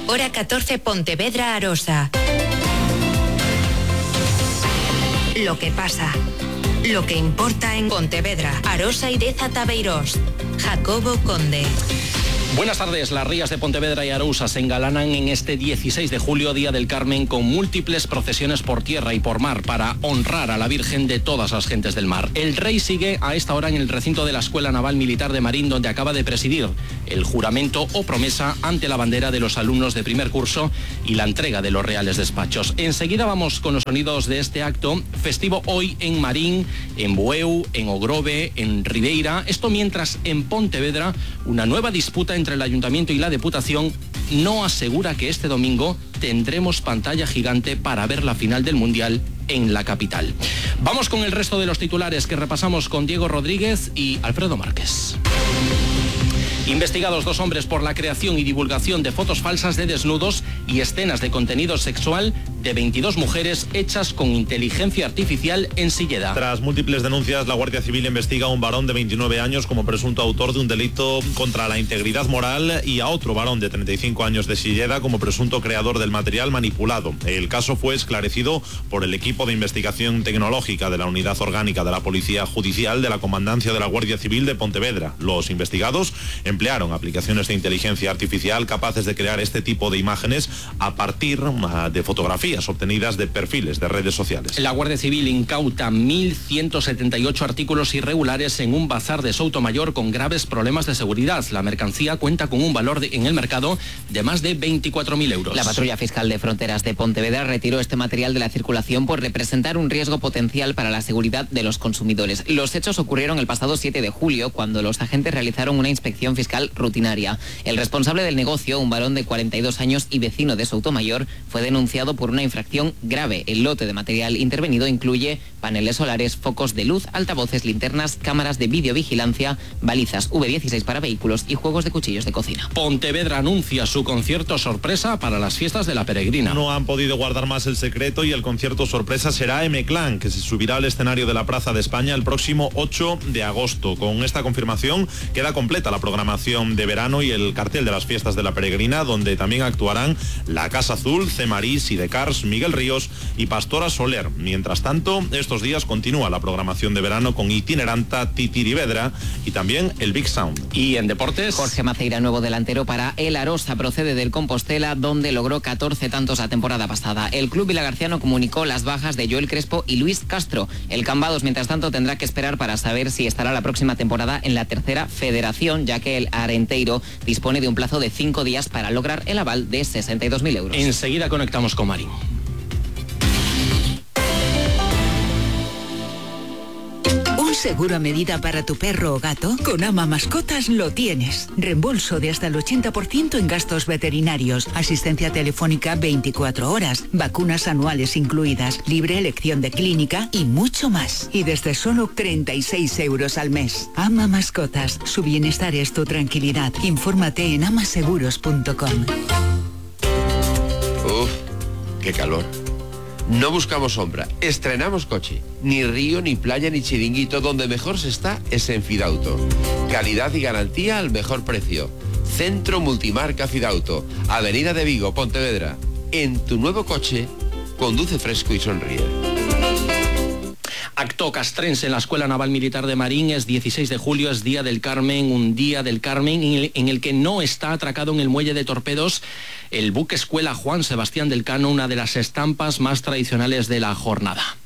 Hora 14, Pontevedra, Arosa. Lo que pasa. Lo que importa en Pontevedra, Arosa y Deza Tabeirós. Jacobo Conde. Buenas tardes. Las rías de Pontevedra y Arousa se engalanan en este 16 de julio, Día del Carmen, con múltiples procesiones por tierra y por mar para honrar a la Virgen de todas las gentes del mar. El rey sigue a esta hora en el recinto de la Escuela Naval Militar de Marín, donde acaba de presidir el juramento o promesa ante la bandera de los alumnos de primer curso y la entrega de los reales despachos. Enseguida vamos con los sonidos de este acto festivo hoy en Marín, en Bueu, en Ogrove, en Ribeira. Esto mientras en Pontevedra una nueva disputa entre el Ayuntamiento y la Diputación no asegura que este domingo tendremos pantalla gigante para ver la final del Mundial en la capital. Vamos con el resto de los titulares que repasamos con Diego Rodríguez y Alfredo Márquez. Investigados 2 hombres por la creación y divulgación de fotos falsas de desnudos y escenas de contenido sexual de 22 mujeres hechas con inteligencia artificial en Silleda. Tras múltiples denuncias, la Guardia Civil investiga a un varón de 29 años como presunto autor de un delito contra la integridad moral y a otro varón de 35 años de Silleda como presunto creador del material manipulado. El caso fue esclarecido por el equipo de investigación tecnológica de la Unidad Orgánica de la Policía Judicial de la Comandancia de la Guardia Civil de Pontevedra. Los investigados emplearon aplicaciones de inteligencia artificial capaces de crear este tipo de imágenes a partir de fotografías obtenidas de perfiles de redes sociales. La Guardia Civil incauta 1.178 artículos irregulares en un bazar de Soutomayor con graves problemas de seguridad. La mercancía cuenta con un valor en el mercado de más de 24.000 euros. La Patrulla Fiscal de Fronteras de Pontevedra retiró este material de la circulación por representar un riesgo potencial para la seguridad de los consumidores. Los hechos ocurrieron el pasado 7 de julio, cuando los agentes realizaron una inspección fiscal rutinaria. El responsable del negocio, un varón de 42 años y vecino de Soutomayor, fue denunciado por una infracción grave. El lote de material intervenido incluye paneles solares, focos de luz, altavoces, linternas, cámaras de videovigilancia, balizas V16 para vehículos y juegos de cuchillos de cocina. Pontevedra anuncia su concierto sorpresa para las fiestas de la Peregrina. No han podido guardar más el secreto y el concierto sorpresa será M-Clan, que se subirá al escenario de la Plaza de España el próximo 8 de agosto. Con esta confirmación queda completa la programación de verano y el cartel de las fiestas de la Peregrina, donde también actuarán La Casa Azul, Cemarí, Sidecars, Miguel Ríos y Pastora Soler. Mientras tanto, estos días continúa la programación de verano con Itineranta, Titirivedra y también el Big Sound. Y en deportes, Jorge Maceira, nuevo delantero para el Arosa, procede del Compostela, donde logró 14 tantos la temporada pasada. El club vilagarciano comunicó las bajas de Joel Crespo y Luis Castro. El Cambados, mientras tanto, tendrá que esperar para saber si estará la próxima temporada en la tercera federación, ya que el Arenteiro dispone de un plazo de 5 días para lograr el aval de 62.000 euros. Enseguida conectamos con Marín. ¿Un seguro a medida para tu perro o gato? Con Ama Mascotas lo tienes. Reembolso de hasta el 80% en gastos veterinarios, asistencia telefónica 24 horas, vacunas anuales incluidas, libre elección de clínica y mucho más. Y desde solo 36 euros al mes. Ama Mascotas, su bienestar es tu tranquilidad. Infórmate en amaseguros.com. Uf, qué calor. No buscamos sombra, estrenamos coche. Ni río, ni playa, ni chiringuito. Donde mejor se está es en Fidauto. Calidad y garantía al mejor precio. Centro Multimarca Fidauto. Avenida de Vigo, Pontevedra. En tu nuevo coche, conduce fresco y sonríe. Acto castrense en la Escuela Naval Militar de Marín. Es 16 de julio, es Día del Carmen, un Día del Carmen en el que no está atracado en el muelle de Torpedos el buque escuela Juan Sebastián del Cano, una de las estampas más tradicionales de la jornada.